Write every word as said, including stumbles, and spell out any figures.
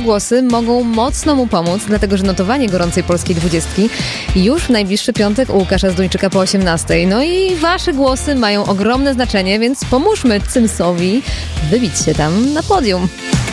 głosy mogą mocno mu pomóc, dlatego że notowanie gorącej polskiej dwudziestki już w najbliższy piątek u Łukasza Zduńczyka po osiemnastej. No i wasze głosy mają ogromne znaczenie, więc pomóżmy Cymsowi wybić się tam na podium.